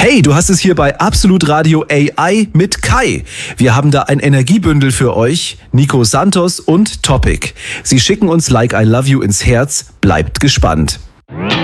Hey, du hast es hier bei Absolut Radio AI mit Kai. Wir haben da ein Energiebündel für euch, Nico Santos und Topic. Sie schicken uns Like I Love You ins Herz. Bleibt gespannt.